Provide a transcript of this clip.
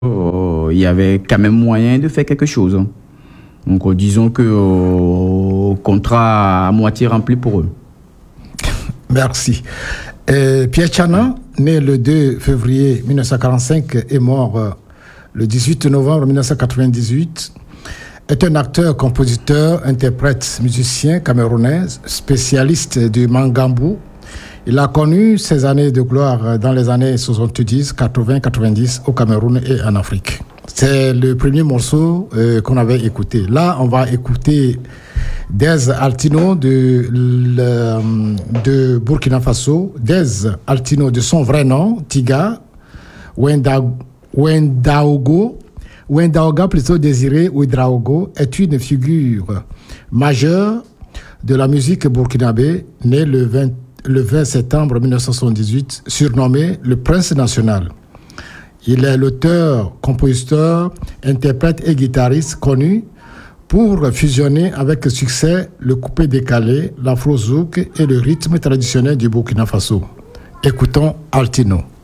il y avait quand même moyen de faire quelque chose, hein. Donc, disons que contrat à moitié rempli pour eux. Merci. Pierre Tchana, né le 2 février 1945 et mort le 18 novembre 1998, est un acteur, compositeur, interprète, musicien camerounais, spécialiste du mangambou. Il a connu ses années de gloire dans les années 70, 80, 90 au Cameroun et en Afrique. C'est le premier morceau qu'on avait écouté. Là, on va écouter Dez Altino de Burkina Faso. Dez Altino de son vrai nom, Tiga Wendaoga, plutôt Désiré Ouedraogo, est une figure majeure de la musique burkinabé, né le 20 septembre 1978, surnommé le Prince National. Il est l'auteur, compositeur, interprète et guitariste connu pour fusionner avec succès le coupé décalé, l'afro-zouk et le rythme traditionnel du Burkina Faso. Écoutons Altino.